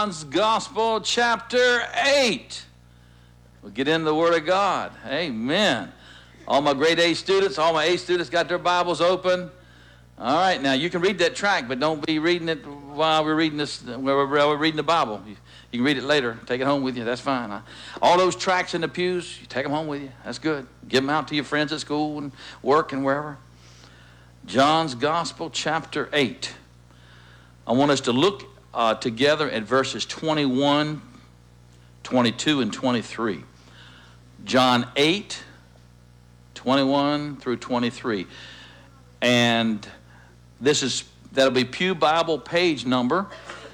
John's Gospel, chapter 8. We'll get into the Word of God. Amen. All my grade A students, all my A students got their Bibles open. All right, now you can read that tract, but don't be reading it while we're reading this. While we're reading the Bible. You can read it later. Take it home with you. That's fine. All those tracts in the pews, you take them home with you. That's good. Give them out to your friends at school and work and wherever. John's Gospel, chapter 8. I want us to look together at verses 21, 22, and 23. John 8, 21 through 23. And that'll be Pew Bible page number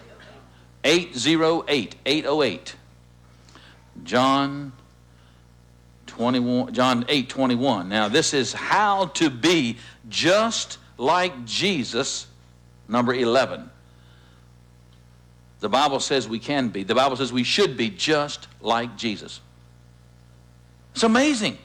808. John 8, 21. Now this is how to be just like Jesus, number 11. The Bible says we can be. The Bible says we should be just like Jesus. It's amazing.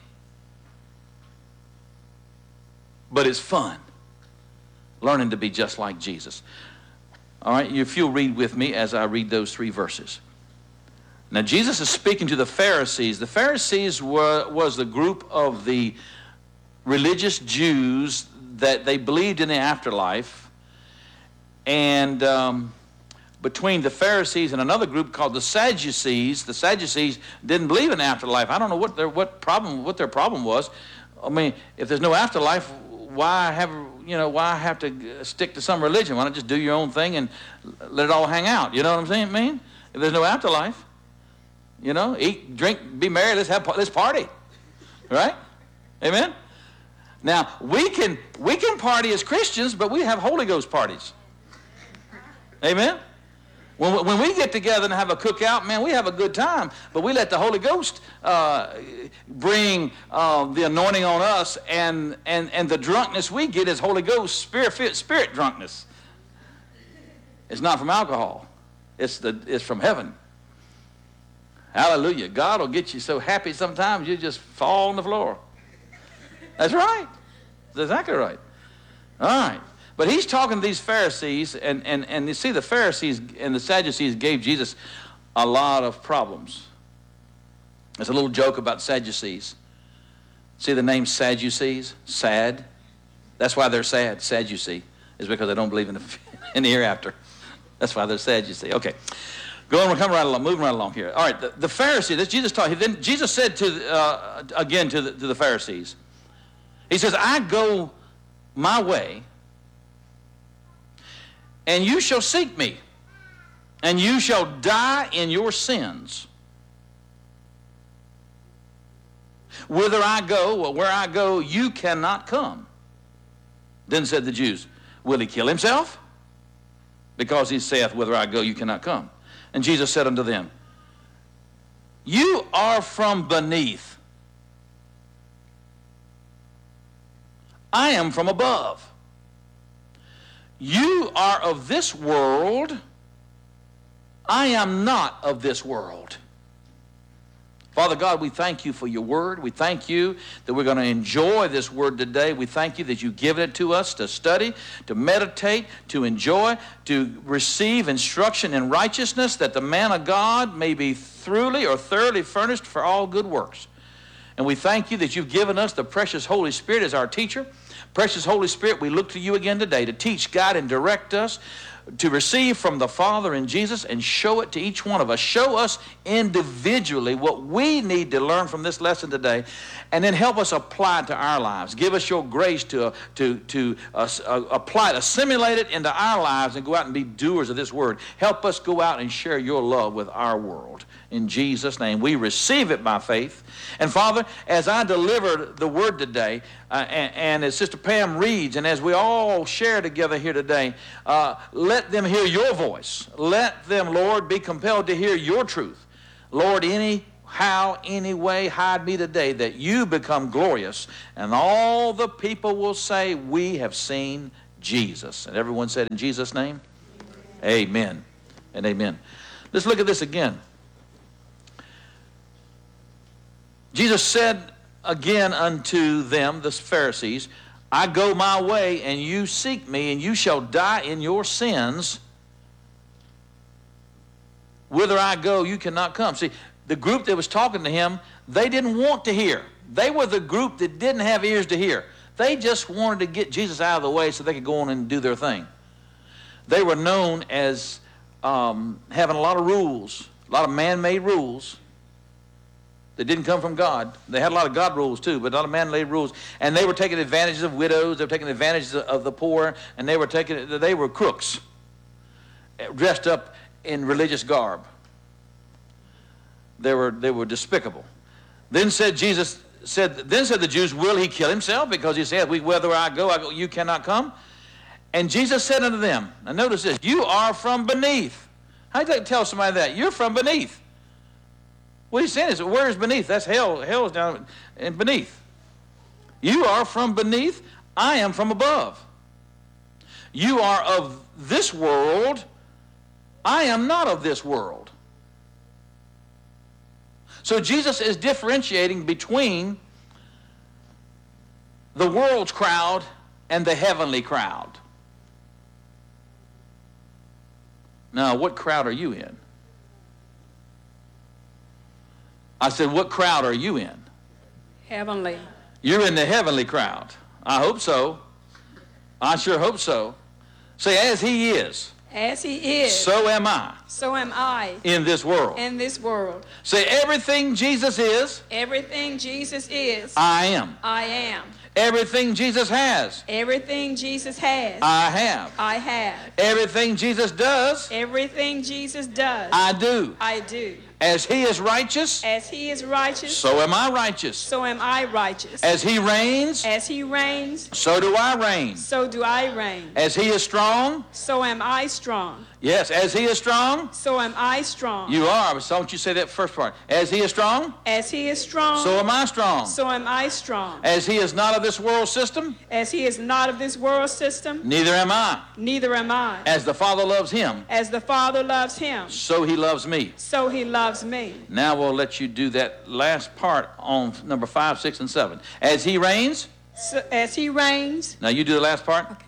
But it's fun, learning to be just like Jesus. All right, if you'll read with me as I read those three verses. Now, Jesus is speaking to the Pharisees. The Pharisees was the group of the religious Jews that they believed in the afterlife. And between the Pharisees and another group called the Sadducees didn't believe in afterlife. I don't know what their problem was. I mean, if there's no afterlife, why have to stick to some religion? Why not just do your own thing and let it all hang out? You know what I'm saying? If there's no afterlife, eat, drink, be merry, let's party, right? Amen. Now we can party as Christians, but we have Holy Ghost parties. Amen. When we get together and have a cookout, man, we have a good time, but we let the Holy Ghost bring the anointing on us, and the drunkenness we get is Holy Ghost spirit drunkenness. It's not from alcohol. It's from heaven. Hallelujah. God will get you so happy sometimes you just fall on the floor. That's right. That's exactly right. All right. But he's talking to these Pharisees, and you see the Pharisees and the Sadducees gave Jesus a lot of problems. There's a little joke about Sadducees. See the name Sadducees? Sad. That's why they're sad. Sadducee is because they don't believe in the hereafter. That's why they're Sadducee. Okay. Moving right along here. All right, the Pharisees, that's Jesus talking. Then Jesus said to the Pharisees, he says, I go my way, and you shall seek me, and you shall die in your sins. Whither I go, or where I go, you cannot come. Then said the Jews, will he kill himself? Because he saith, whither I go, you cannot come. And Jesus said unto them, you are from beneath. I am from above. You are of this world. I am not of this world. Father God, we thank you for your word. We thank you that we're going to enjoy this word today. We thank you that you've given it to us to study, to meditate, to enjoy, to receive instruction in righteousness, that the man of God may be truly or thoroughly furnished for all good works. And we thank you that you've given us the precious Holy Spirit as our teacher. Precious Holy Spirit, we look to you again today to teach, guide, and direct us, to receive from the Father and Jesus and show it to each one of us. Show us individually what we need to learn from this lesson today, and then help us apply it to our lives. Give us your grace to apply it, assimilate it into our lives, and go out and be doers of this word. Help us go out and share your love with our world. In Jesus' name, we receive it by faith. And Father, as I deliver the word today, and as Sister Pam reads, and as we all share together here today, let them hear your voice. Let them, Lord, be compelled to hear your truth. Lord, anyhow, any way, hide me today that you become glorious, and all the people will say, we have seen Jesus. And everyone said in Jesus' name, amen and amen. Let's look at this again. Jesus said again unto them, the Pharisees, I go my way, and you seek me, and you shall die in your sins. whither I go, you cannot come. See, the group that was talking to him, they didn't want to hear. They were the group that didn't have ears to hear. They just wanted to get Jesus out of the way so they could go on and do their thing. They were known as having a lot of rules, a lot of man-made rules that didn't come from God. They had a lot of God rules too, but a lot of man-made rules. And they were taking advantage of widows. They were taking advantage of the poor, and they were crooks, dressed up in religious garb. They were despicable. Then said the Jews, will he kill himself? Because he said, whither I go, you cannot come. And Jesus said unto them, now notice this, you are from beneath. How do you tell somebody that? You're from beneath. What he's saying is, where is beneath? That's hell. Hell is down and beneath. You are from beneath. I am from above. You are of this world. I am not of this world. So Jesus is differentiating between the world's crowd and the heavenly crowd. Now, what crowd are you in? I said, what crowd are you in? Heavenly. You're in the heavenly crowd. I hope so. I sure hope so. Say, as he is. As he is. So am I. So am I. In this world. In this world. Say, everything Jesus is. Everything Jesus is. I am. I am. Everything Jesus has. Everything Jesus has. I have. I have. Everything Jesus does. Everything Jesus does. I do. I do. As he is righteous. As he is righteous. So am I righteous. So am I righteous. As he reigns. As he reigns. So do I reign. So do I reign. As he is strong. So am I strong. Yes, as he is strong. So am I strong. You are. So don't you say that first part. As he is strong. As he is strong. So am I strong. So am I strong. As he is not of this world system. As he is not of this world system. Neither am I. Neither am I. As the Father loves him. As the Father loves him. So he loves me. So he loves me. Now we'll let you do that last part on number 5, 6, and 7. As he reigns. So, as he reigns. Now you do the last part. Okay.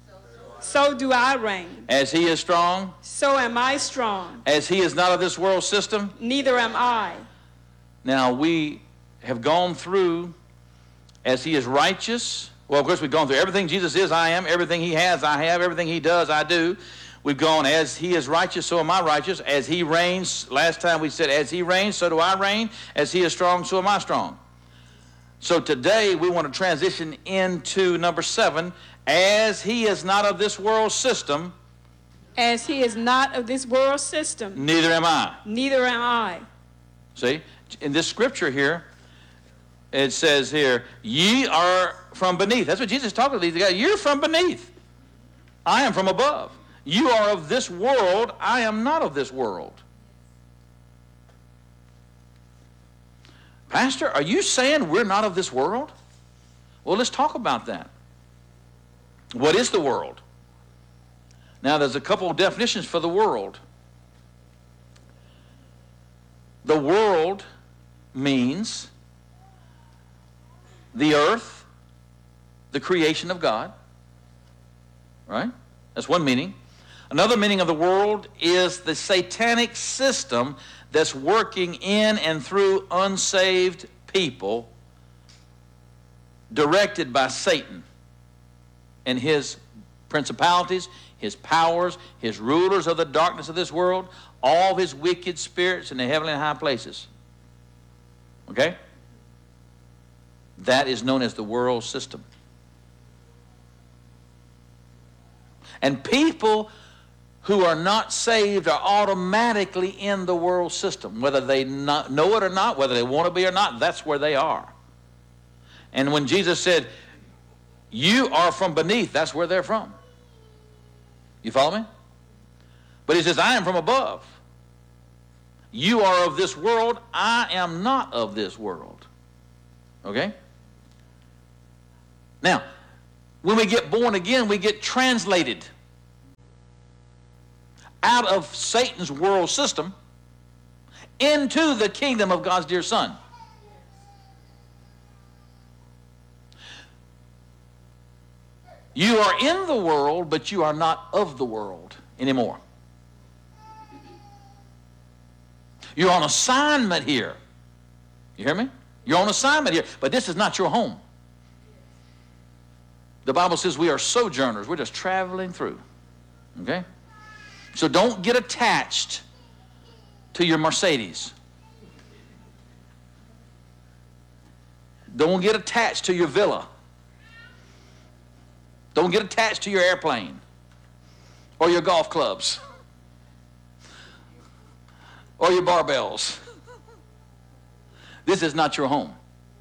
So do I reign. As he is strong. So am I strong. As he is not of this world system. Neither am I. Now we have gone through as he is righteous. Well, of course we've gone through everything Jesus is, I am. Everything he has, I have. Everything he does, I do. We've gone as he is righteous, so am I righteous. As he reigns, last time we said as he reigns, so do I reign. As he is strong, so am I strong. So today we want to transition into number 7. As he is not of this world system. As he is not of this world system. Neither am I. Neither am I. See, in this scripture here, it says here, ye are from beneath. That's what Jesus is talking to these guys. You're from beneath. I am from above. You are of this world. I am not of this world. Pastor, are you saying we're not of this world? Well, let's talk about that. What is the world? Now, there's a couple of definitions for the world. The world means the earth, the creation of God. Right? That's one meaning. Another meaning of the world is the satanic system that's working in and through unsaved people, directed by Satan and his principalities, his powers, his rulers of the darkness of this world, all his wicked spirits in the heavenly and high places. Okay? That is known as the world system. And people who are not saved are automatically in the world system. Whether they know it or not, whether they want to be or not, that's where they are. And when Jesus said, you are from beneath, that's where they're from. You follow me? But he says, I am from above. You are of this world. I am not of this world. Okay? Now, when we get born again, we get translated out of Satan's world system into the kingdom of God's dear Son. You are in the world, but you are not of the world anymore. You're on assignment here. You hear me? You're on assignment here, but this is not your home. The Bible says we are sojourners. We're just traveling through. Okay? So don't get attached to your Mercedes. Don't get attached to your villa. Don't get attached to your airplane or your golf clubs or your barbells. This is not your home.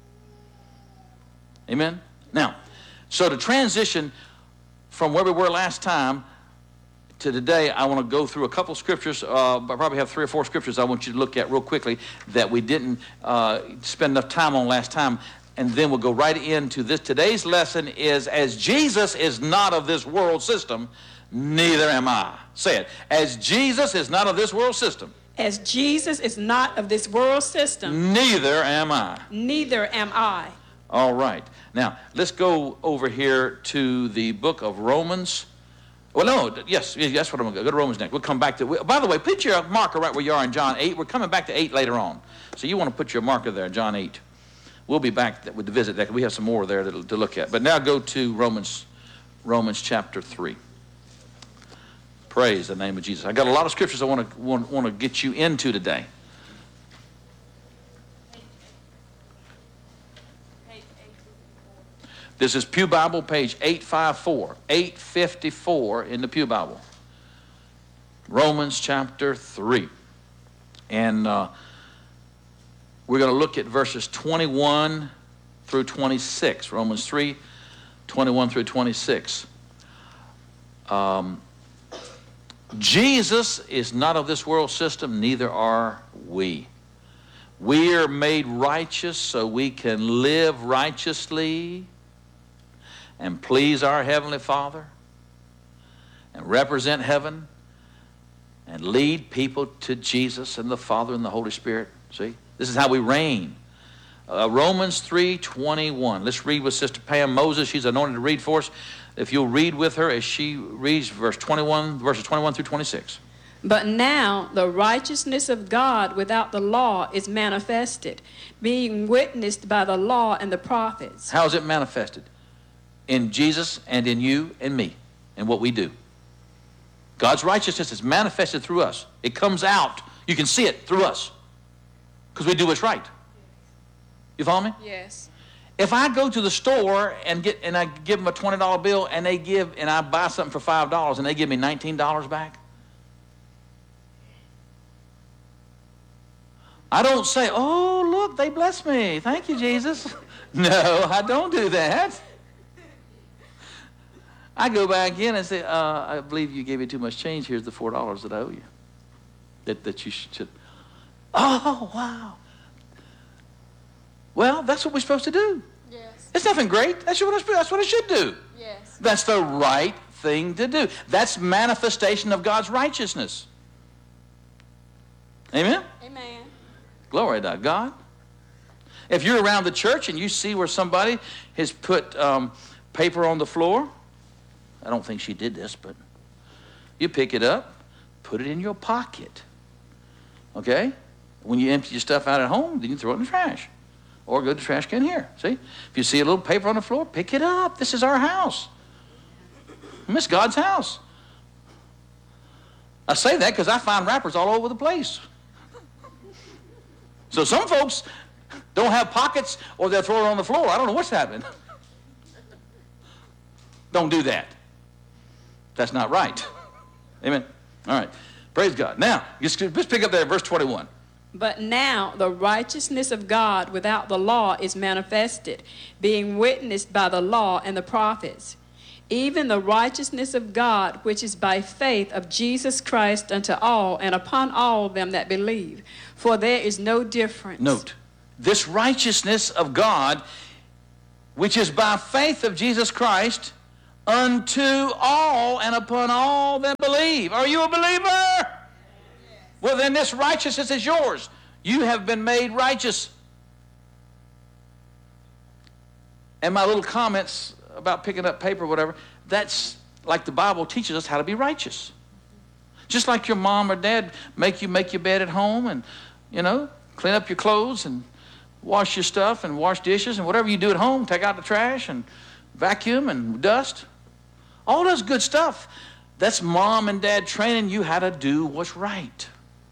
Amen? Now, so to transition from where we were last time to today, I want to go through a couple scriptures. I probably have 3 or 4 scriptures I want you to look at real quickly that we didn't spend enough time on last time. And then we'll go right into this. Today's lesson is, as Jesus is not of this world system, neither am I. Say it. As Jesus is not of this world system. As Jesus is not of this world system, Neither am I. neither am I. All right. Now, let's go over here to the book of Romans. Well, no, yes, that's what I'm going to go to Romans next. We'll come back to, by the way, put your marker right where you are in John 8. We're coming back to 8 later on. So you want to put your marker there, John 8. We'll be back with the visit that. We have some more there to look at. But now go to Romans chapter 3. Praise the name of Jesus. I got a lot of scriptures I want to get you into today. This is Pew Bible, page 854. 854 in the Pew Bible. Romans chapter 3. And we're going to look at verses 21 through 26. Romans 3, 21 through 26. Jesus is not of this world system, neither are we. We are made righteous so we can live righteously and please our Heavenly Father and represent heaven and lead people to Jesus and the Father and the Holy Spirit. See? This is how we reign. Romans 3:21. Let's read with Sister Pam Moses. She's anointed to read for us. If you'll read with her as she reads verses 21 through 26. But now the righteousness of God without the law is manifested, being witnessed by the law and the prophets. How is it manifested? In Jesus and in you and me and what we do. God's righteousness is manifested through us. It comes out. You can see it through us because we do what's right. You follow me? Yes. If I go to the store and I give them a $20 bill and I buy something for $5 and they give me $19 back, I don't say, "Oh, look, they blessed me. Thank you, Jesus." No, I don't do that. I go back in and say, "I believe you gave me too much change. Here's the $4 that I owe you. That you should." Oh, wow. Well, that's what we're supposed to do. Yes. It's nothing great. That's what it should do. Yes. That's the right thing to do. That's manifestation of God's righteousness. Amen? Amen. Glory to God. If you're around the church and you see where somebody has put paper on the floor, I don't think she did this, but you pick it up, put it in your pocket. Okay? When you empty your stuff out at home, then you throw it in the trash. Or go to the trash can here. See? If you see a little paper on the floor, pick it up. This is our house. It's God's house. I say that because I find wrappers all over the place. So some folks don't have pockets or they'll throw it on the floor. I don't know what's happening. Don't do that. That's not right. Amen. All right. Praise God. Now, just pick up there at verse 21. But now the righteousness of God without the law is manifested, being witnessed by the law and the prophets, even the righteousness of God which is by faith of Jesus Christ unto all and upon all them that believe. For there is no difference. Note, this righteousness of God which is by faith of Jesus Christ unto all and upon all that believe. Are you a believer? Well, then this righteousness is yours. You have been made righteous. And my little comments about picking up paper or whatever, that's like the Bible teaches us how to be righteous. Just like your mom or dad make your bed at home and you know, clean up your clothes and wash your stuff and wash dishes and whatever you do at home, take out the trash and vacuum and dust. All those good stuff. That's mom and dad training you how to do what's right.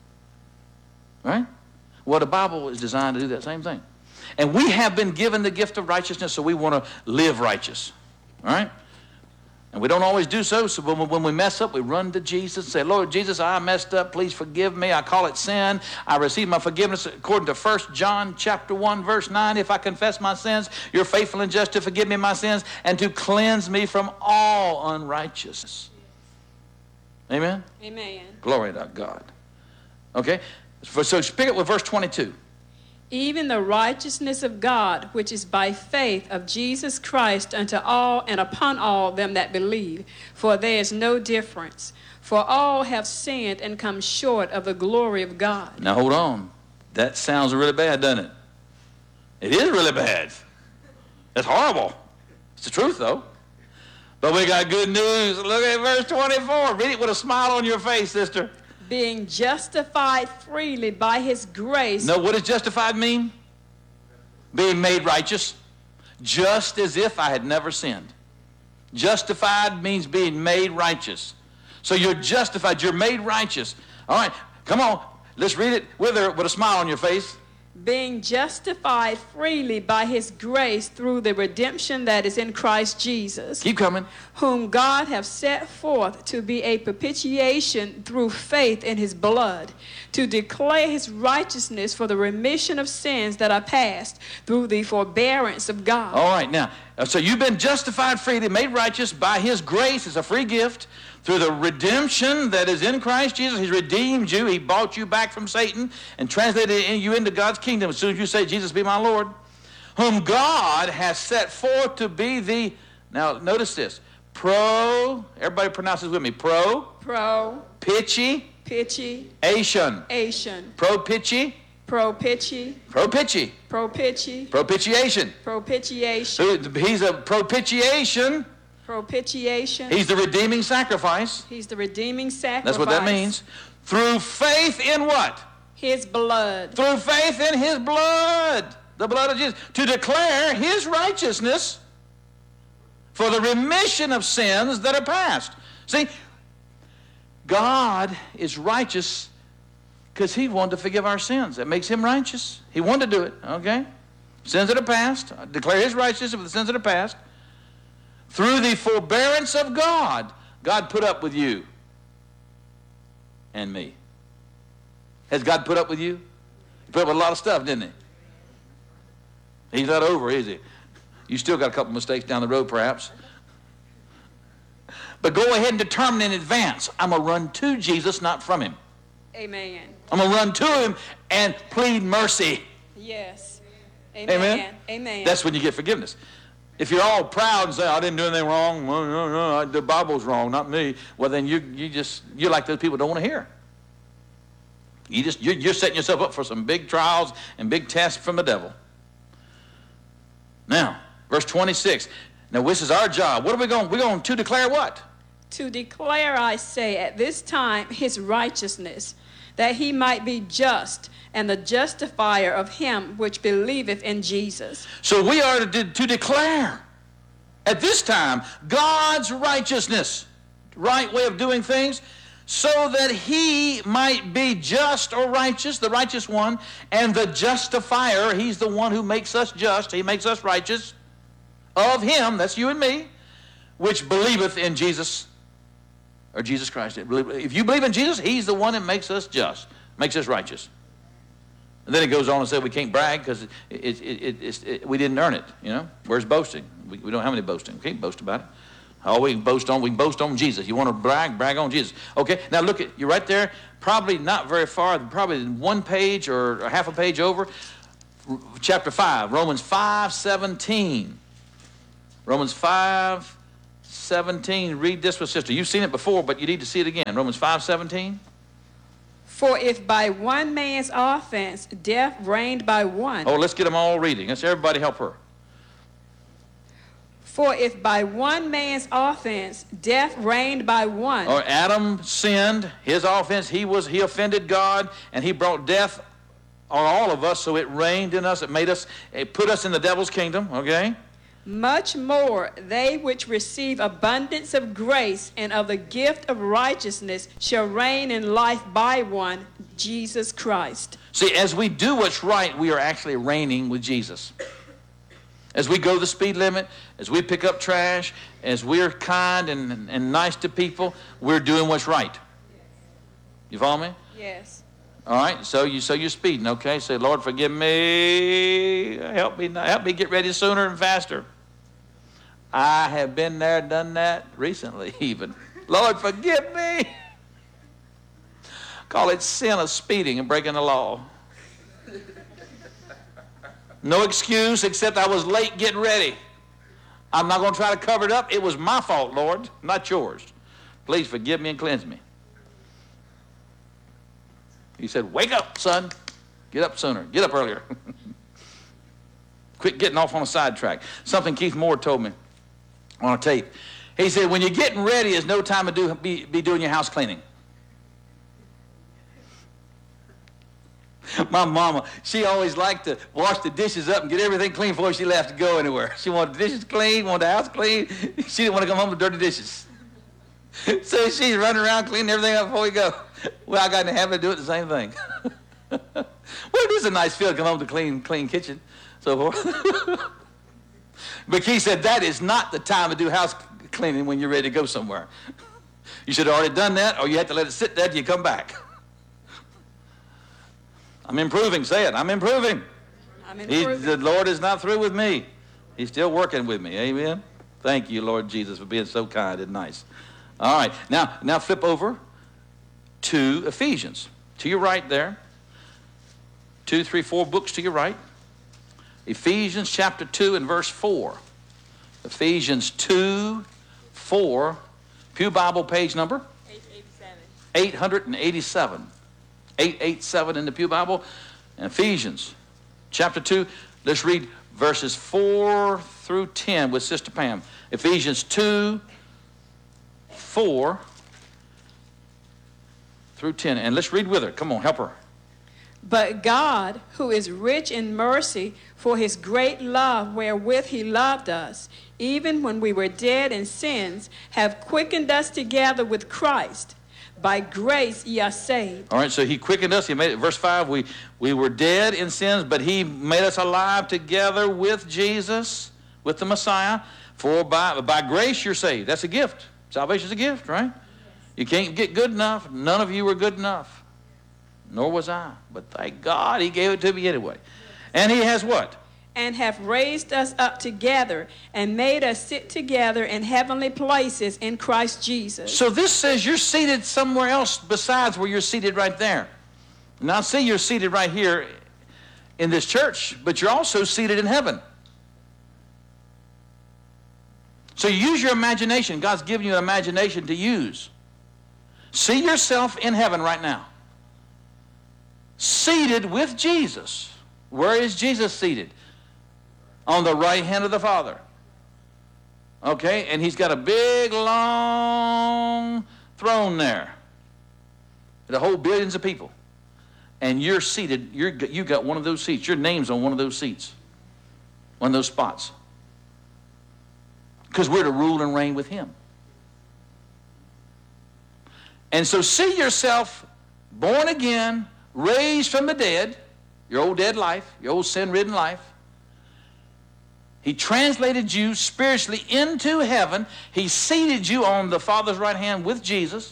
Right? Well, the Bible is designed to do that same thing. And we have been given the gift of righteousness, so we want to live righteous. All right? And we don't always do so. So when we mess up, we run to Jesus and say, Lord Jesus, I messed up. Please forgive me. I call it sin. I receive my forgiveness according to 1 John chapter 1, verse 9. If I confess my sins, you're faithful and just to forgive me my sins and to cleanse me from all unrighteousness. Amen? Amen. Glory to God. Okay? So pick it with verse 22. Even the righteousness of God, which is by faith of Jesus Christ unto all and upon all them that believe. For there is no difference. For all have sinned and come short of the glory of God. Now hold on. That sounds really bad, doesn't it? It is really bad. It's horrible. It's the truth, though. But we got good news. Look at verse 24. Read it with a smile on your face, sister. Being justified freely by his grace. No, what does justified mean? Being made righteous. Just as if I had never sinned. Justified means being made righteous. So you're justified. You're made righteous. All right, come on. Let's read it with a smile on your face. Being justified freely by his grace through the redemption that is in Christ Jesus. Keep coming. Whom God hath set forth to be a propitiation through faith in his blood, to declare his righteousness for the remission of sins that are past through the forbearance of God. All right, now, so you've been justified freely, made righteous by his grace. It's a free gift. Through the redemption that is in Christ Jesus. He's redeemed you. He bought you back from Satan and translated you into God's kingdom as soon as you say, Jesus be my Lord. Whom God has set forth to be the, now notice this, everybody pronounces with me, Pitchy. Propitiation. He's a propitiation. He's the redeeming sacrifice. He's the redeeming sacrifice. That's what that means. Through faith in what? His blood. Through faith in his blood. The blood of Jesus. To declare his righteousness for the remission of sins that are past. See, God is righteous because he wanted to forgive our sins. That makes him righteous. He wanted to do it, okay? Sins that are past. Declare his righteousness for the sins that are past. Through the forbearance of God, God put up with you and me. Has God put up with you? He put up with a lot of stuff, didn't he? He's not over, is he? You still got a couple mistakes down the road, perhaps. But go ahead and determine in advance, I'm going to run to Jesus, not from him. Amen. I'm going to run to him and plead mercy. Yes. Amen. Amen. That's when you get forgiveness. If you're all proud and say, I didn't do anything wrong, well, no, the Bible's wrong, not me, well, then you're like those people who don't want to hear. You're setting yourself up for some big trials and big tests from the devil. Now, verse 26. Now, this is our job. What are we going? We're going to declare what? To declare, I say, at this time his righteousness, that he might be just and the justifier of him which believeth in Jesus. So we are to declare at this time God's righteousness, right way of doing things, so that he might be just or righteous, the righteous one, and the justifier, he's the one who makes us just, he makes us righteous, of him, that's you and me, which believeth in Jesus, or Jesus Christ. If you believe in Jesus, he's the one that makes us just, makes us righteous. And then it goes on and says we can't brag because we didn't earn it, you know. Where's boasting? We don't have any boasting. We can't boast about it. All we can boast on Jesus. You want to brag on Jesus. Okay, now look at, you're right there, probably not very far, probably one page or half a page over, chapter 5, Romans 5:17. Romans 5:17. Read this with sister. You've seen it before, but you need to see it again. Romans 5:17. For if by one man's offense death reigned by one. Oh, let's get them all reading. Let's everybody help her. For if by one man's offense death reigned by one. Or Adam sinned, his offense, he offended God, and he brought death on all of us, so it reigned in us, it put us in the devil's kingdom, okay? Much more, they which receive abundance of grace and of the gift of righteousness shall reign in life by one, Jesus Christ. See, as we do what's right, we are actually reigning with Jesus. As we go the speed limit, as we pick up trash, as we're kind and nice to people, we're doing what's right. You follow me? Yes. All right, so you're speeding, okay? Say, Lord, forgive me. Help me get ready sooner and faster. I have been there, done that recently even. Lord, forgive me. Call it sin of speeding and breaking the law. No excuse except I was late getting ready. I'm not going to try to cover it up. It was my fault, Lord, not yours. Please forgive me and cleanse me. He said, wake up, son. Get up sooner. Get up earlier. Quit getting off on a sidetrack. Something Keith Moore told me on a tape. He said, when you're getting ready, it's no time to be doing your house cleaning. My mama, she always liked to wash the dishes up and get everything clean before she left to go anywhere. She wanted the dishes clean, wanted the house clean. She didn't want to come home with dirty dishes. So she's running around cleaning everything up before we go. Well, I got in the habit of doing the same thing. Well, it is a nice feel to come home to clean kitchen, so forth. But Keith said that is not the time to do house cleaning when you're ready to go somewhere. You should have already done that, or you have to let it sit there till you come back. I'm improving. Say it. I'm improving. The Lord is not through with me. He's still working with me. Amen. Thank you, Lord Jesus, for being so kind and nice. All right. Now flip over to Ephesians. To your right there. 2, 3, 4 books to your right. Ephesians chapter 2 and verse 4. Ephesians 2, 4. Pew Bible page number? 887. 887 in the Pew Bible. And Ephesians chapter 2. Let's read verses 4 through 10 with Sister Pam. Ephesians 2, 4 through 10. And let's read with her. Come on, help her. But God, who is rich in mercy, for his great love wherewith he loved us, even when we were dead in sins, have quickened us together with Christ. By grace ye are saved. All right, so he quickened us. He made it. Verse 5, we were dead in sins, but he made us alive together with Jesus, with the Messiah. For by grace you're saved. That's a gift. Salvation's a gift, right? You can't get good enough. None of you were good enough. Nor was I. But thank God he gave it to me anyway. And he has what? And have raised us up together and made us sit together in heavenly places in Christ Jesus. So this says you're seated somewhere else besides where you're seated right there. Now see, you're seated right here in this church, but you're also seated in heaven. So use your imagination. God's given you an imagination to use. See yourself in heaven right now. Seated with Jesus. Where is Jesus seated? On the right hand of the Father. Okay? And he's got a big, long throne there. The whole billions of people. And you're seated. You got one of those seats. Your name's on one of those seats. One of those spots. Because we're to rule and reign with him. And so see yourself born again, raised from the dead, your old dead life, your old sin-ridden life. He translated you spiritually into heaven. He seated you on the Father's right hand with Jesus.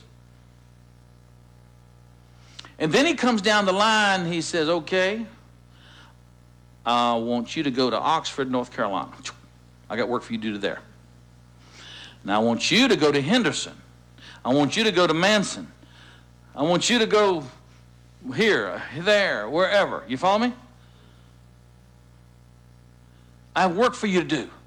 And then he comes down the line. He says, okay, I want you to go to Oxford, North Carolina. I got work for you to do there. Now I want you to go to Henderson. I want you to go to Manson. I want you to go here, there, wherever. You follow me? I have work for you to do.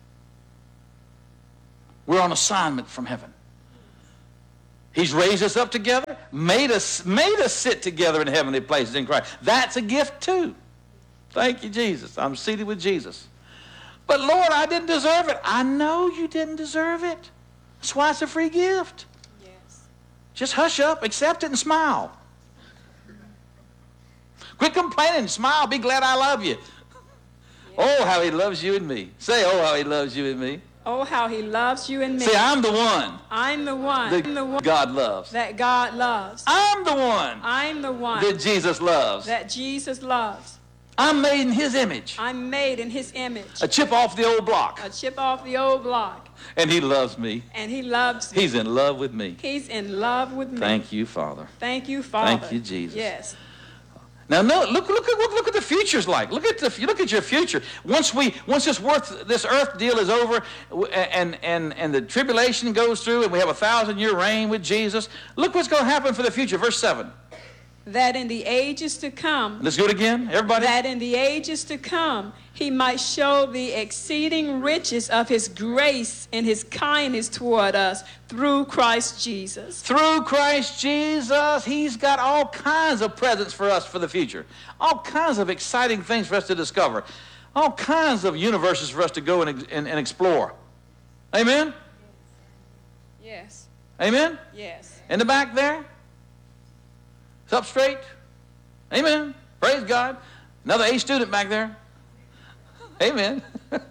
We're on assignment from heaven. He's raised us up together, made us sit together in heavenly places in Christ. That's a gift too. Thank you, Jesus. I'm seated with Jesus. But Lord, I didn't deserve it. I know you didn't deserve it. That's why it's a free gift. Yes. Just hush up, accept it, and smile. Quit complaining. Smile. Be glad I love you. Oh, how he loves you and me. Say, oh, how he loves you and me. Oh, how he loves you and me. Say, I'm the one. I'm the one. That I'm the one God loves. that God loves. I'm the one. I'm the one That Jesus loves. that Jesus loves. I'm made in his image. I'm made in his image. A chip off the old block. A chip off the old block. And he loves me. And he loves me. He's in love with me. He's in love with me. Thank you, Father. Thank you, Father. Thank you, Jesus. Yes. Now, no, look at the future's like. Look at your future. Once this earth deal is over, and the tribulation goes through, and we have a 1,000-year reign with Jesus. Look what's going to happen for the future. Verse 7. That in the ages to come. Let's do it again, everybody. That in the ages to come, he might show the exceeding riches of his grace and his kindness toward us through Christ Jesus. Through Christ Jesus, he's got all kinds of presents for us for the future. All kinds of exciting things for us to discover. All kinds of universes for us to go and explore. Amen? Yes. Amen? Yes. In the back there? It's up straight? Amen. Praise God. Another A student back there. Amen.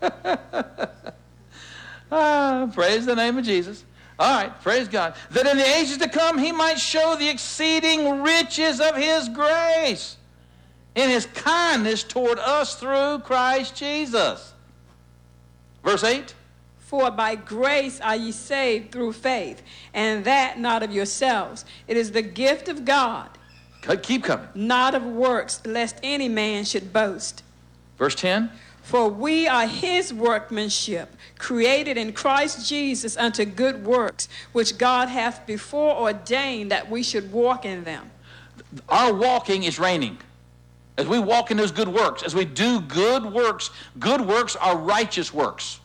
Praise the name of Jesus. All right, praise God. That in the ages to come he might show the exceeding riches of his grace in his kindness toward us through Christ Jesus. Verse 8. For by grace are ye saved through faith, and that not of yourselves. It is the gift of God. Keep coming. Not of works, lest any man should boast. Verse 10. For we are his workmanship, created in Christ Jesus unto good works, which God hath before ordained that we should walk in them. Our walking is reigning. As we walk in those good works, as we do good works are righteous works.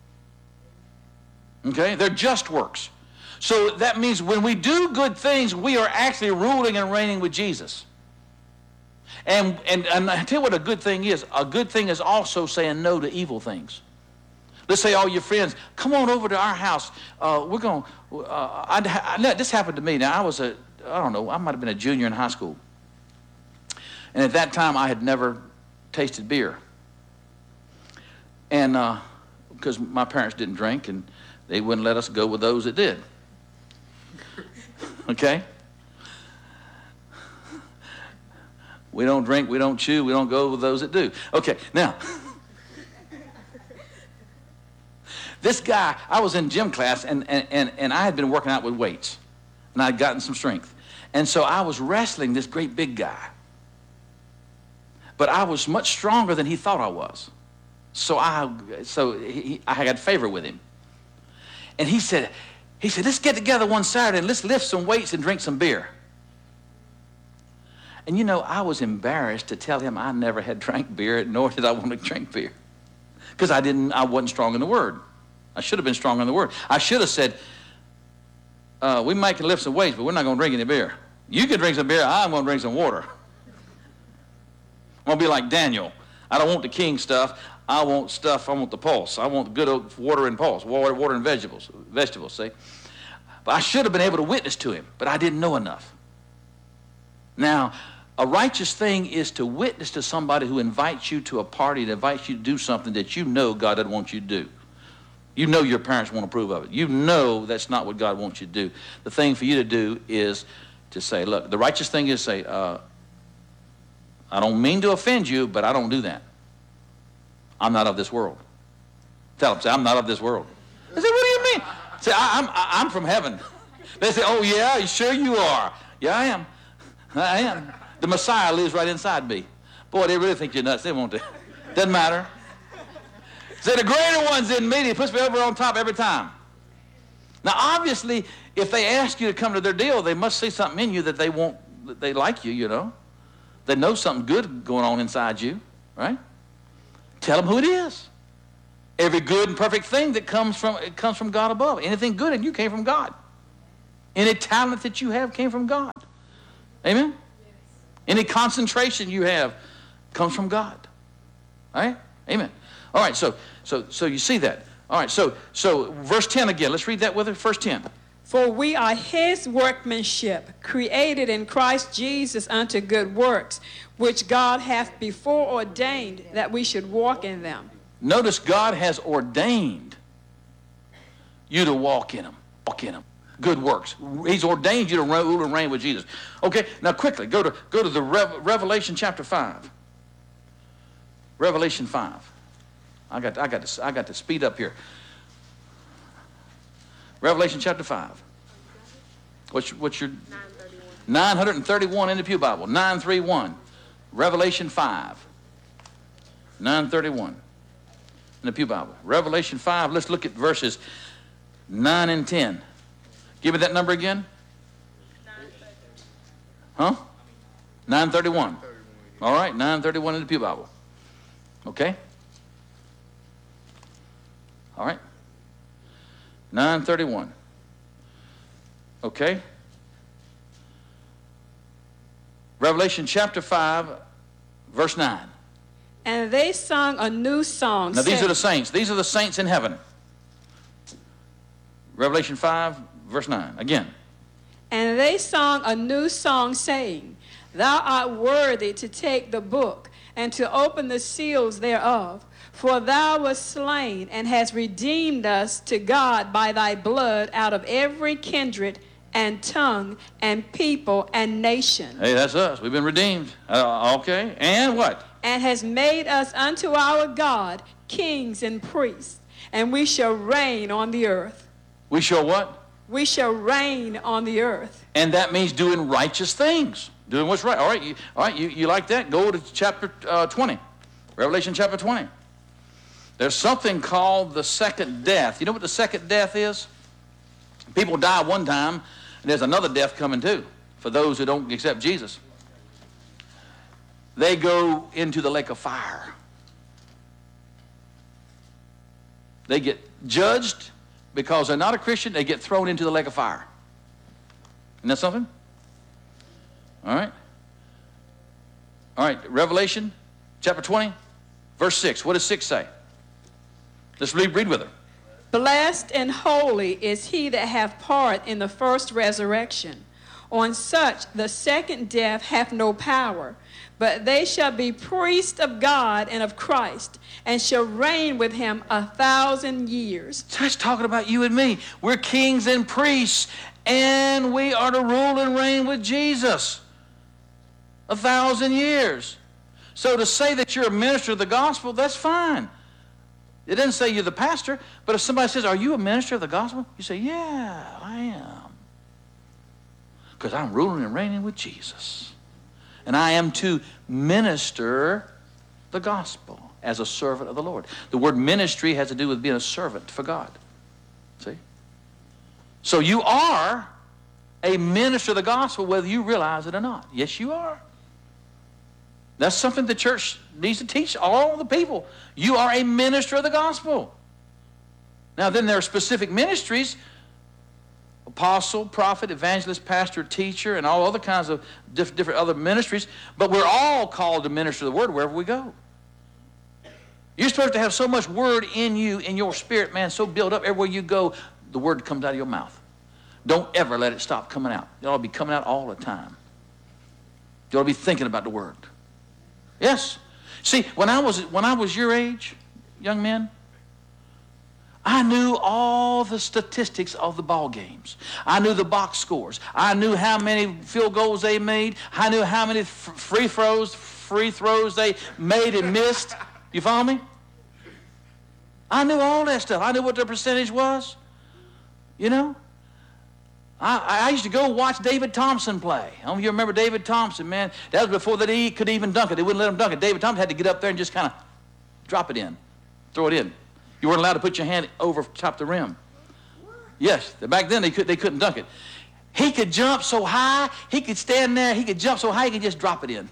Okay? They're just works. So that means when we do good things, we are actually ruling and reigning with Jesus. And I tell you what a good thing is. A good thing is also saying no to evil things. Let's say all your friends, come on over to our house. We're going. This happened to me. Now I might have been a junior in high school. And at that time, I had never tasted beer. And because my parents didn't drink, and they wouldn't let us go with those that did. Okay? We don't drink, we don't chew, we don't go with those that do. Okay, now, this guy, I was in gym class, and I had been working out with weights, and I had gotten some strength. And so I was wrestling this great big guy. But I was much stronger than he thought I was. So I had favor with him. And he said, let's get together one Saturday and let's lift some weights and drink some beer. And you know, I was embarrassed to tell him I never had drank beer, nor did I want to drink beer. Because I wasn't strong in the Word. I should have been strong in the Word. I should have said, we might can lift some weights, but we're not going to drink any beer. You can drink some beer, I'm going to drink some water. I'm going to be like Daniel. I don't want the king stuff. I want the pulse. I want good old water and pulse, water and vegetables, see? But I should have been able to witness to him, but I didn't know enough. Now, a righteous thing is to witness to somebody who invites you to a party, that invites you to do something that you know God doesn't want you to do. You know your parents won't approve of it. You know that's not what God wants you to do. The thing for you to do is to say, look, the righteous thing is to say, I don't mean to offend you, but I don't do that. I'm not of this world. Tell them, say, I'm not of this world. They say, what do you mean? Say, I'm from heaven. They say, oh yeah, sure you are. Yeah, I am. I am. The Messiah lives right inside me. Boy, they really think you're nuts. They won't. Doesn't matter. Say, the greater one's in me. He puts me over on top every time. Now, obviously, if they ask you to come to their deal, they must see something in you that they like you, you know. They know something good going on inside you, right? Tell them who it is. Every good and perfect thing that comes from God above. Anything good in you came from God. Any talent that you have came from God. Amen? Yes. Any concentration you have comes from God. All right? Amen. All right, so you see that. All right, so verse 10 again. Let's read that with her. Verse 10. For we are his workmanship, created in Christ Jesus unto good works, which God hath before ordained that we should walk in them. Notice God has ordained you to walk in them. Walk in them. Good works. He's ordained you to rule and reign with Jesus. Okay, now quickly, go to the Revelation chapter 5. Revelation 5. I got to speed up here. Revelation chapter 5. What's your 931 in the Pew Bible? 931. Revelation 5. 931 in the Pew Bible. Revelation 5. Let's look at verses 9 and 10. Give me that number again. 931. All right, 931 in the Pew Bible. Okay? All right. 931. Okay? Revelation chapter 5, verse 9. And they sung a new song. Now these are the saints. These are the saints in heaven. Revelation 5, verse 9. Again. And they sung a new song, saying, Thou art worthy to take the book and to open the seals thereof. For thou wast slain and hast redeemed us to God by thy blood out of every kindred and tongue and people and nation. Hey, that's us. We've been redeemed. Okay. And what? And has made us unto our God kings and priests, and we shall reign on the earth. We shall what? We shall reign on the earth. And that means doing righteous things. Doing what's right. All right, you like that? Go to chapter 20. Revelation chapter 20. There's something called the second death. You know what the second death is? People die one time, and there's another death coming too, for those who don't accept Jesus. They go into the lake of fire. They get judged because they're not a Christian. They get thrown into the lake of fire. Isn't that something? All right. All right, Revelation chapter 20, verse 6. What does 6 say? Let's read with her. Blessed and holy is he that hath part in the first resurrection. On such the second death hath no power, but they shall be priests of God and of Christ, and shall reign with him 1,000 years. That's talking about you and me. We're kings and priests, and we are to rule and reign with Jesus 1,000 years. So to say that you're a minister of the gospel, that's fine. It doesn't say you're the pastor, but if somebody says, are you a minister of the gospel? You say, yeah, I am. Because I'm ruling and reigning with Jesus. And I am to minister the gospel as a servant of the Lord. The word ministry has to do with being a servant for God. See? So you are a minister of the gospel whether you realize it or not. Yes, you are. That's something the church needs to teach all the people. You are a minister of the gospel. Now then there are specific ministries, apostle, prophet, evangelist, pastor, teacher, and all other kinds of different other ministries, but we're all called to minister the word wherever we go. You're supposed to have so much word in you, in your spirit, man, so built up everywhere you go, the word comes out of your mouth. Don't ever let it stop coming out. It ought to be coming out all the time. You ought to be thinking about the word. Yes. See, when I was your age, young men, I knew all the statistics of the ball games. I knew the box scores. I knew how many field goals they made. I knew how many free throws they made and missed. You follow me? I knew all that stuff. I knew what their percentage was. You know? I used to go watch David Thompson play. I don't know if you remember David Thompson, man. That was before they could even dunk it. They wouldn't let him dunk it. David Thompson had to get up there and just kind of drop it in, throw it in. You weren't allowed to put your hand over top the rim. Yes, back then they couldn't dunk it. He could jump so high, he could stand there, he could jump so high, he could just drop it in.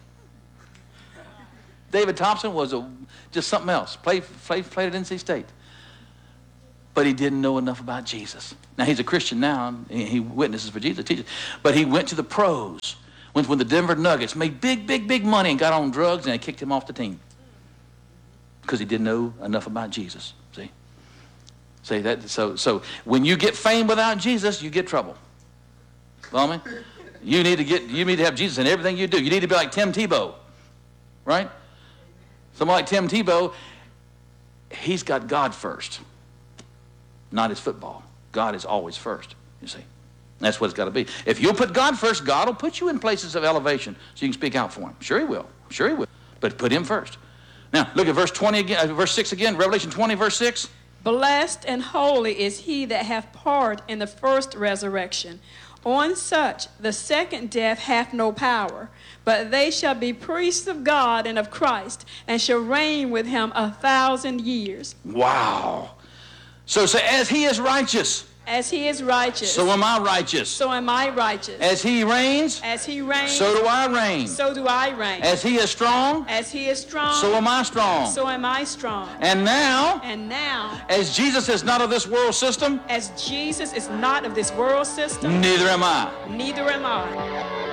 David Thompson was just something else. Played at NC State. But he didn't know enough about Jesus. Now, he's a Christian now, and he witnesses for Jesus, teaches. But he went to the pros. Went when the Denver Nuggets made big money and got on drugs, and they kicked him off the team. Because he didn't know enough about Jesus, see? See that? So when you get fame without Jesus, you get trouble. Follow me? You need to have Jesus in everything you do. You need to be like Tim Tebow, right? Someone like Tim Tebow, he's got God first, not his football. God is always first, you see. That's what it's got to be. If you'll put God first, God will put you in places of elevation so you can speak out for him. Sure he will. Sure he will. But put him first. Now, look at verse 20 again, verse 6 again, Revelation 20, verse 6. Blessed and holy is he that hath part in the first resurrection. On such the second death hath no power, but they shall be priests of God and of Christ, and shall reign with him 1,000 years. Wow. So as he is righteous, as he is righteous, so am I righteous. So am I righteous. As he reigns, so do I reign. So do I reign. As he is strong, so am I strong. So am I strong. And now, as Jesus is not of this world system, as Jesus is not of this world system, neither am I. Neither am I.